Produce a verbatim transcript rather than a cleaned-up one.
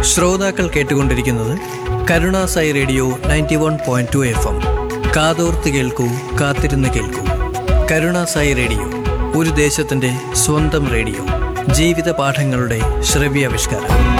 ശ്രോതാക്കൾ കേട്ടുകൊണ്ടിരിക്കുന്നത് Karunasai radio ninety one point two F M. കാതോർത്ത് കേൾക്കൂ, കാത്തിരുന്ന് കേൾക്കൂ. കരുണാസായി റേഡിയോ, ഒരു ദേശത്തിൻ്റെ സ്വന്തം റേഡിയോ. ജീവിത പാഠങ്ങളുടെ ശ്രവ്യാവിഷ്കാരം.